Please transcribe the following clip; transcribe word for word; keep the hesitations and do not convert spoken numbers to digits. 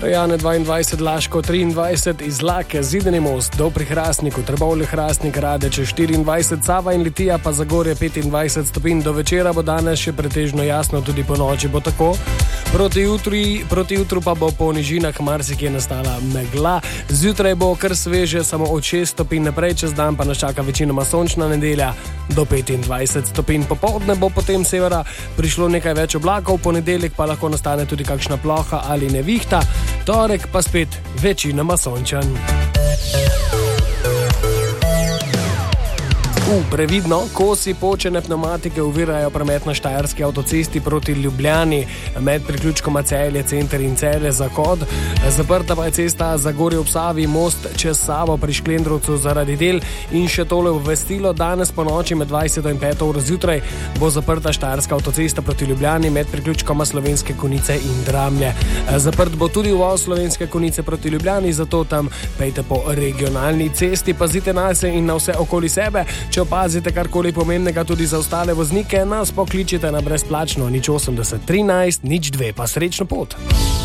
Jane dvaindvajset, Laško triindvajset, Izlake, Zidani most do pri Hrastniku, Trbovlje, Hrastnik, Radeče štiriindvajset, Sava in Litija pa Zagorje petindvajset stopinj. Do večera bo danes še pretežno jasno, tudi po noči bo tako. Proti, jutri, proti jutru pa bo po nižinah marsikje nastala megla. Zjutraj bo kar sveže, samo od šest stopinj naprej, čez dan pa nas čaka večinoma sončna nedelja do petindvajset stopinj. Popoldne bo potem severa prišlo nekaj več oblakov, ponedeljek pa lahko nastane tudi kakšna ploha ali nevihta, torek pa spet večinoma sončen. U, previdno, kosi počene pneumatike ovirajo promet na štajerski avtocesti proti Ljubljani med priključkoma Celje center in Celje Zakod. Zaprta pa je cesta Zagorje ob Savi, most čez Savo pri Šklendrovcu zaradi del. In še tole obvestilo, danes po noči med dvajseto in peto uro zjutraj bo zaprta štajerska avtocesta proti Ljubljani med priključkoma Slovenske Konjice in Dramlje. Zaprt bo tudi uvoz Slovenske Konjice proti Ljubljani, zato tam pejte po regionalni cesti, pazite nase in na vse okoli sebe. Če opazite karkoli pomembnega tudi za ostale voznike, nas pokličite na brezplačno nič osemdeset trinajst nič dve, pa srečno pot.